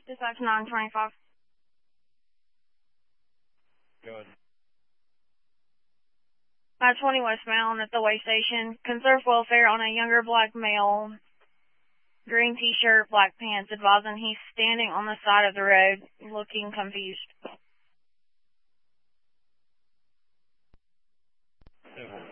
Dispatch 925. Go ahead. 520 westbound at the way station. Conserve welfare on a younger black male. Green t-shirt, black pants, advising he's standing on the side of the road, looking confused. 10-4.